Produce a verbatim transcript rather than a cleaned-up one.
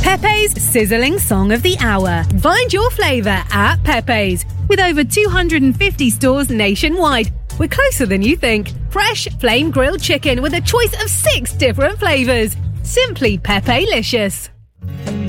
Pepe's sizzling song of the hour. Find your flavour at Pepe's. With over two hundred fifty stores nationwide, we're closer than you think. Fresh flame grilled chicken with a choice of six different flavours. Simply Pepe-licious.